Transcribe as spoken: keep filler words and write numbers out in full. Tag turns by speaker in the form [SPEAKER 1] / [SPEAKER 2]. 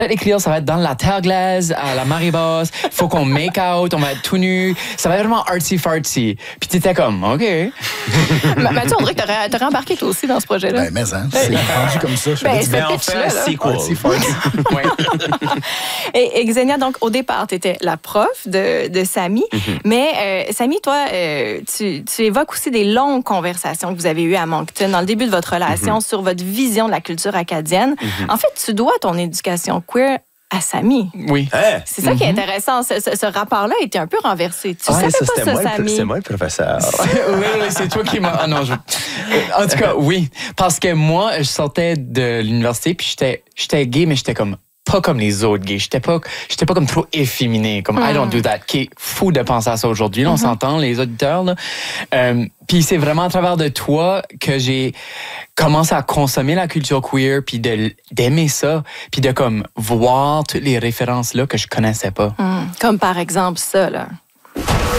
[SPEAKER 1] Les clients, ça va être dans la terre glaise, à la marée basse. Il faut qu'on make out, on va être tout nu. Ça va être vraiment artsy-fartsy. Puis t'étais comme, OK.
[SPEAKER 2] Mathieu, on dirait que t'aurais, t'aurais embarqué toi aussi dans ce projet-là.
[SPEAKER 3] Ben, mais hein, c'est rendu comme ça. Je
[SPEAKER 2] Ben,
[SPEAKER 3] dis,
[SPEAKER 2] c'est
[SPEAKER 4] Mais on
[SPEAKER 2] pitch-là,
[SPEAKER 4] fait un
[SPEAKER 2] là.
[SPEAKER 4] sequel.
[SPEAKER 3] artsy-fartsy.
[SPEAKER 1] Ouais.
[SPEAKER 2] Et, et Xenia, donc, au départ, tu étais la prof de, de Samy.
[SPEAKER 4] Mm-hmm.
[SPEAKER 2] Mais euh, Samy, toi, euh, tu, tu évoques aussi des longues conversations que vous avez eues à Moncton dans le début de votre relation
[SPEAKER 4] Mm-hmm.
[SPEAKER 2] sur votre vision de la culture acadienne. En fait, tu dois ton éducation queer à Samy.
[SPEAKER 1] Oui.
[SPEAKER 4] Hein?
[SPEAKER 2] C'est ça qui est intéressant. Ce, ce- ce rapport-là était un peu renversé. Tu
[SPEAKER 4] Ouais,
[SPEAKER 2] savais
[SPEAKER 4] ça,
[SPEAKER 2] pas
[SPEAKER 4] c'était
[SPEAKER 2] ça,
[SPEAKER 4] moi, le-
[SPEAKER 2] Samy?
[SPEAKER 4] c'est moi le professeur.
[SPEAKER 1] oui, oui, c'est toi qui m'as. Ah non, je. En tout cas, oui. Parce que moi, je sortais de l'université, puis j'étais, j'étais gay, mais j'étais comme. Pas comme les autres gays. J'étais pas, j'étais pas comme trop efféminé. Comme, I don't do that. Qui est fou de penser à ça aujourd'hui. Là, on s'entend, les auditeurs, là. Euh, puis c'est vraiment à travers de toi que j'ai commencé à consommer la culture queer, puis de, d'aimer ça, puis de comme voir toutes les références là que je connaissais pas.
[SPEAKER 2] Hum, Comme par exemple ça, là.